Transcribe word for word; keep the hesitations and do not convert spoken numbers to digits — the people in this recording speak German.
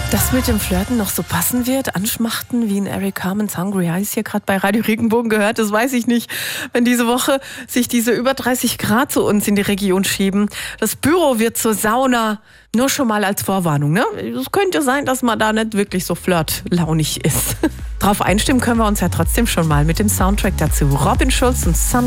das mit dem Flirten noch so passen wird, anschmachten wie in Eric Carmen's Hungry Eyes hier gerade bei Radio Regenbogen gehört, das weiß ich nicht. Wenn diese Woche sich diese über dreißig Grad zu uns in die Region schieben, das Büro wird zur Sauna, nur schon mal als Vorwarnung, ne? Es könnte sein, dass man da nicht wirklich so flirtlaunig ist. Drauf einstimmen können wir uns ja trotzdem schon mal mit dem Soundtrack dazu. Robin Schulz und Sun